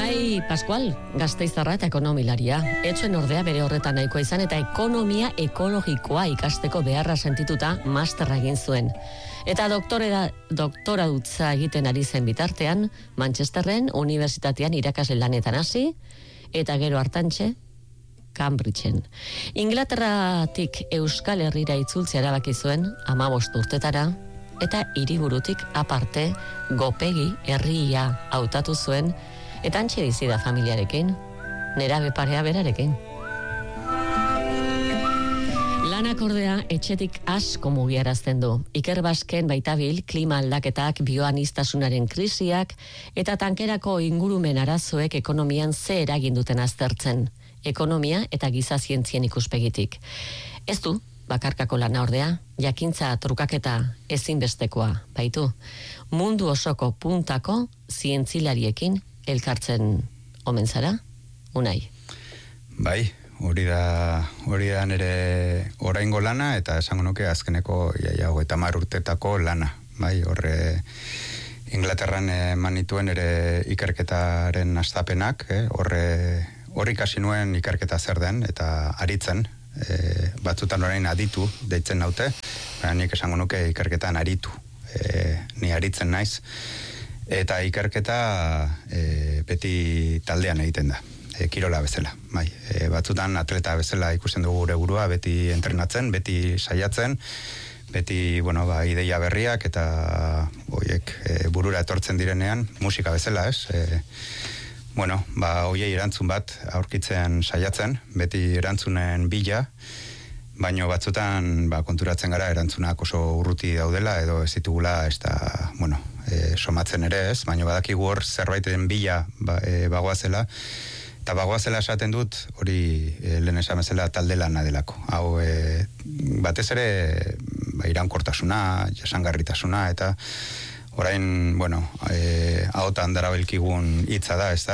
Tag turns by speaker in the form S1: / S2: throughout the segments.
S1: Unai Pascual, Gasteiztarra eta ekonomilaria. Etxuen ordea bere horretan nahikoa izan eta ekonomia ekologikoa ikasteko beharra sentituta masterra egin zuen. Eta doktora dutza egiten ari zen bitartean, Manchesterren unibertsitatean irakasle lanetan hasi, eta gero hartantxe, Cambridgeen. Inglaterratik Euskal Herrira itzultzea erabaki zuen 15 urtetara, eta hiriburutik aparte Gopegi herria hautatu zuen, eta antxe bizi da familiarekin, nerabe parea berarekin. Lanak ordea etxetik asko mugiarazten du. Iker Basken baitabil klima aldaketak, bioanistasunaren krisiak eta tankerako ingurumen arazoek ekonomian ze eragin duten aztertzen. Ekonomia eta giza zientzien ikuspegitik. Ez du bakarkako lana ordea, jakintza trukaketa ezinbestekoa baitu. Mundu osoko puntako zientzilariekin elkartzen omen zara, Unai?
S2: Bai, hori da nire oraingo lana, eta esango nuke azkeneko 30 urtetako lana. Bai, horre Inglaterran eman nituen ere ikerketaren hastapenak, horri ikasi nuen ikerketa zer den, eta aritzen, batzutan orain aditu deitzen naute, baina nik esango nuke ikerketan aritu, ni aritzen naiz, eta ikerketa beti taldean egiten da, kirola bezala. Bai, batzutan atleta bezala ikusten dugu gure burua, beti entrenatzen, beti saiatzen, beti, ideia berriak eta burura etortzen direnean, musika bezala, ez? Hoiei erantzun bat aurkitzen saiatzen, beti erantzunen bila, baino batzutan konturatzen gara erantzunak oso urruti daudela, edo ez ditugula, ez da, somatzen ere ez, baino badakigu hor zerbaiten bila bagoazela, eta bagoazela esaten dut, hori lehen esan bezala talde lana delako. Hau, batez ere, iraunkortasuna, jasangarritasuna, eta orain, ahotan darabilkigun hitza da, ez da,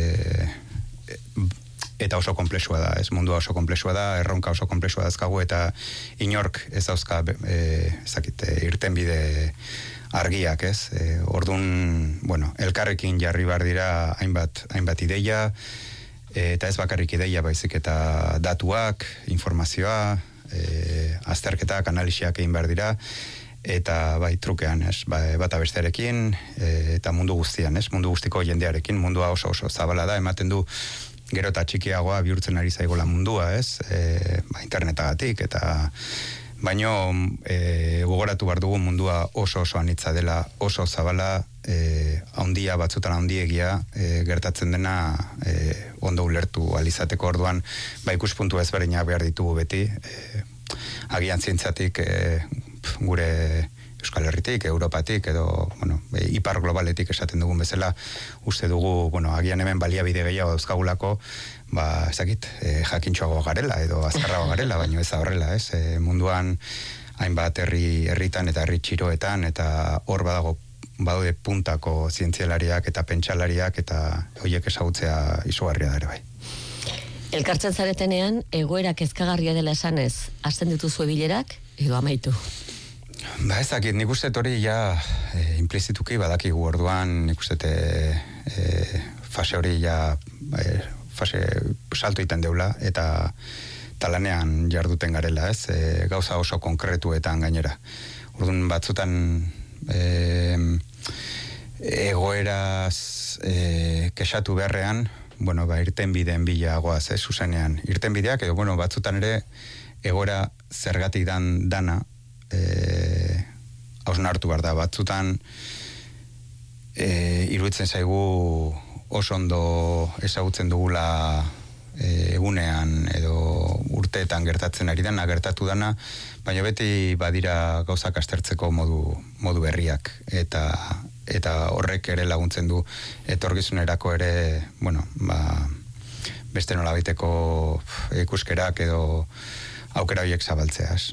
S2: eta oso komplexua da, ez mundua oso komplexua da, erronka oso komplexua dazkagu, eta inork ez dauzka, irtenbide argiak, ez? Orduan, elkarrekin jarri behar dira hainbat ideia, eta ez bakarrik ideia baizik eta datuak, informazioa, azterketak, analisiak egin behar dira, eta trukean, ez, bata bestearekin, eta mundu guztian, ez, mundu guztiko jendearekin, mundua oso zabala da, ematen du gero eta txikiagoa bihurtzen ari zaigola mundua, ez, internetagatik, eta baino gogoratu behar dugu mundua oso anitza dela, oso zabala, haundia, batzutan haundiegia, gertatzen dena ondo ulertu alizateko orduan, ikuspuntu ezberdinak behar ditugu beti, agian zientziatik gure Euskal Herritik, Europatik, edo, ipar globaletik esaten dugun bezala, uste dugu, agian hemen baliabide gehiago dauzkagulako, jakintxoago garela, edo azkarrago garela, baino ez da horrela, ez? Munduan hainbat herritan eta herri txiroetan, eta hor badaude puntako zientzialariak eta pentsalariak, eta horiek ezagutzea izugarria da ere bai.
S1: Elkartzen zaretenean, egoera kezkagarria dela esanez, hasten dituzue bilerak, edo amaitu?
S2: Ezakit, nik uste hori implizituki badakigu orduan, nik uste fase hori fase salto iten deula, eta talanean jarduten garela, ez? Gauza oso konkretuetan gainera. Orduan batzutan egoeraz kexatu beharrean, irten bideen bila goaz, zuzenean. Irten bideak, edo batzutan ere egoera zergatik dana, hausnartu behar da, batzutan iruditzen zaigu oso ondo ezagutzen dugula egunean edo urteetan gertatzen ari dena, gertatu dana, baina beti badira gauzak aztertzeko modu berriak, eta horrek ere laguntzen du etorkizunerako ere, beste nolabaiteko ikuskerak edo aukera horiek zabaltzeaz.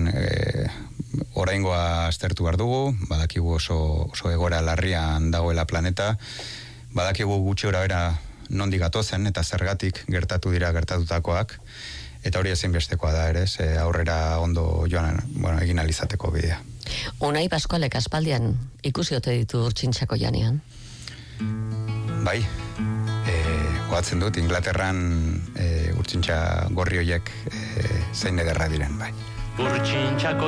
S2: Oraingoa aztertu behar dugu, badakigu oso egoera larrian dagoela planeta, badakigu gutxi orabera nondik gatozen eta zergatik gertatu dira gertatutakoak, eta hori ezinbestekoa da ere, aurrera ondo joan, egin alizateko bidea.
S1: Unai Pascualek aspaldian ikusi ote ditu Urtsintxako janean?
S2: Bai, goatzen dut, Inglaterran urtsintxa gorri horiek zein ederra diren, bai.